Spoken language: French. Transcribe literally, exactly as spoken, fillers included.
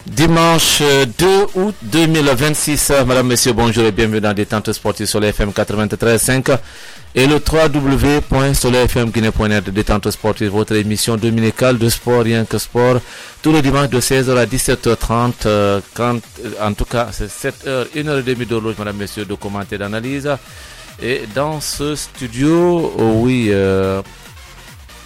Dimanche deux août deux mille vingt-six, madame, messieurs, bonjour et bienvenue dans Détente Sportive sur les F M quatre-vingt-treize virgule cinq et le w w w point soleil f m guinée point net. Détente Sportive, votre émission dominicale de sport, rien que sport, tous les dimanches de seize heures à dix-sept heures trente, euh, quand, en tout cas c'est sept heures, une heure trente d'horloge, madame, messieurs, de commentaires, d'analyse. Et dans ce studio, oh oui, euh,